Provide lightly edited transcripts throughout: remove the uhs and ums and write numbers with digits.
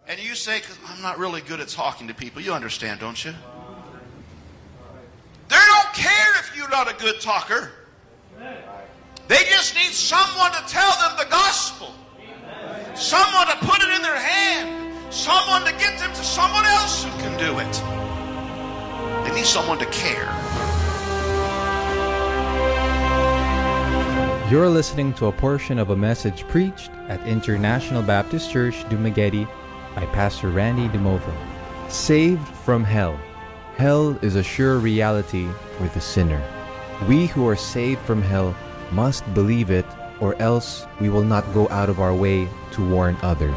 And you say, 'cause I'm not really good at talking to people. You understand, don't you? They don't care if you're not a good talker. They just need someone to tell them the gospel. Someone to put it in their hand. Someone to get them to someone else who can do it. They need someone to care. You're listening to a portion of a message preached at International Baptist Church, Dumaguete by Pastor Randy DeMovo. Saved from hell. Hell is a sure reality for the sinner. We who are saved from hell must believe it, or else we will not go out of our way to warn others.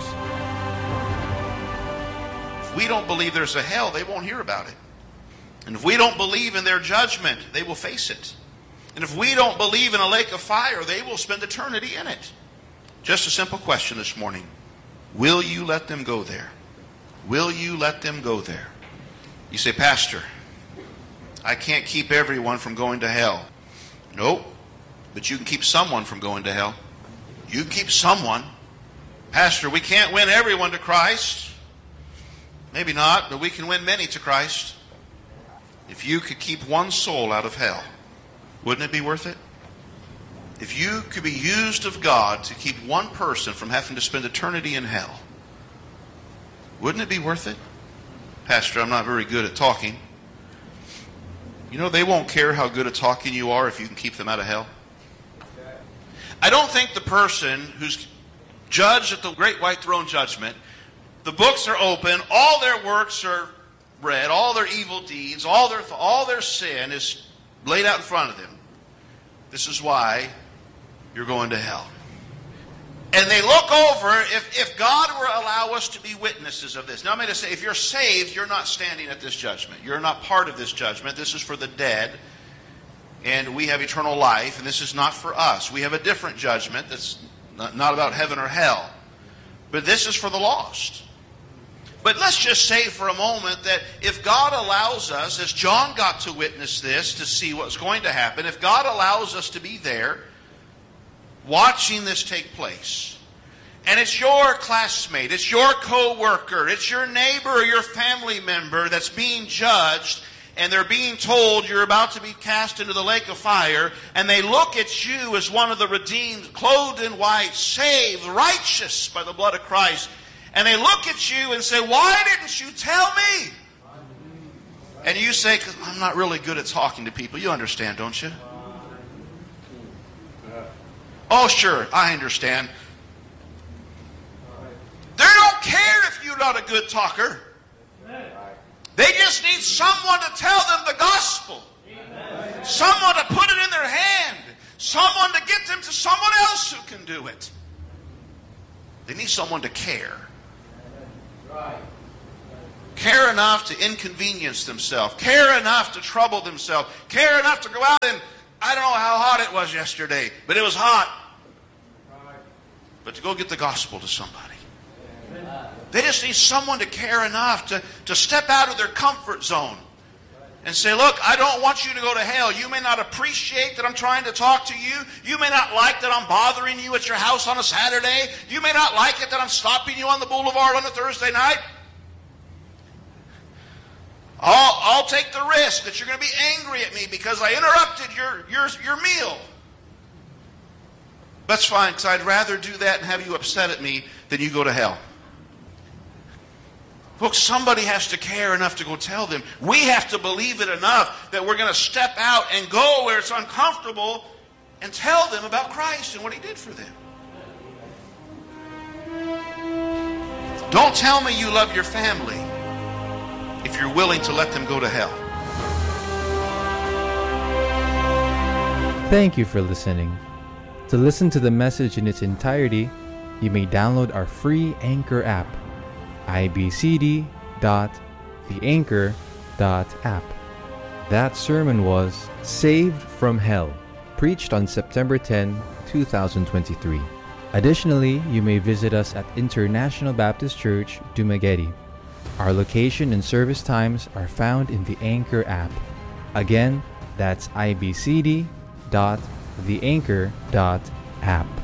If we don't believe there's a hell, they won't hear about it. And if we don't believe in their judgment, they will face it. And if we don't believe in a lake of fire, they will spend eternity in it. Just a simple question this morning. Will you let them go there? Will you let them go there? You say, Pastor, I can't keep everyone from going to hell. Nope. But you can keep someone from going to hell. You can keep someone. Pastor, we can't win everyone to Christ. Maybe not, but we can win many to Christ. If you could keep one soul out of hell, wouldn't it be worth it? If you could be used of God to keep one person from having to spend eternity in hell, wouldn't it be worth it? Pastor, I'm not very good at talking. You know, they won't care how good at talking you are if you can keep them out of hell. I don't think the person who's judged at the great white throne judgment, the books are open, all their works are read, all their evil deeds, all their sin is laid out in front of them. This is why you're going to hell. And they look over, if God were to allow us to be witnesses of this. Now I'm going to say, if you're saved, you're not standing at this judgment. You're not part of this judgment. This is for the dead. And we have eternal life, and this is not for us. We have a different judgment that's not about heaven or hell. But this is for the lost. But let's just say for a moment that if God allows us, as John got to witness this, to see what's going to happen, if God allows us to be there, watching this take place, and it's your classmate, it's your co-worker, it's your neighbor or your family member that's being judged, and they're being told you're about to be cast into the lake of fire, and they look at you as one of the redeemed, clothed in white, saved, righteous by the blood of Christ, and they look at you and say, why didn't you tell me? And you say, 'cause I'm not really good at talking to people. You understand, don't you? Oh, sure, I understand. They don't care if you're not a good talker. They just need someone to tell them the gospel. Someone to put it in their hand. Someone to get them to someone else who can do it. They need someone to care. Care enough to inconvenience themselves. Care enough to trouble themselves. Care enough to go out and, I don't know how hot it was yesterday, but it was hot. But to go get the gospel to somebody. They just need someone to care enough to step out of their comfort zone and say, look, I don't want you to go to hell. You may not appreciate that I'm trying to talk to you. You may not like that I'm bothering you at your house on a Saturday. You may not like it that I'm stopping you on the boulevard on a Thursday night. I'll take the risk that you're going to be angry at me because I interrupted your meal. That's fine, because I'd rather do that and have you upset at me than you go to hell. Folks, somebody has to care enough to go tell them. We have to believe it enough that we're going to step out and go where it's uncomfortable and tell them about Christ and what He did for them. Don't tell me you love your family if you're willing to let them go to hell. Thank you for listening. To listen to the message in its entirety, you may download our free Anchor app, ibcd.theanchor.app. That sermon was Saved from Hell, preached on September 10, 2023. Additionally, you may visit us at International Baptist Church, Dumaguete. Our location and service times are found in the Anchor app. Again, that's ibcd.theanchor.app.